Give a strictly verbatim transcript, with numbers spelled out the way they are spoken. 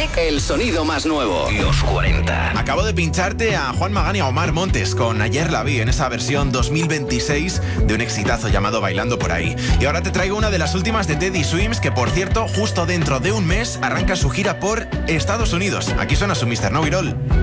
Music. El sonido más nuevo. Los cuarenta. Acabo de pincharte a Juan Magán y a Omar Montes con Ayer la vi en esa versión dos mil veintiséis de un exitazo llamado Bailando por ahí. Y ahora te traigo una de las últimas de Teddy Swims, que por cierto, justo dentro de un mes arranca su gira por Estados Unidos. Aquí suena su mister No It All.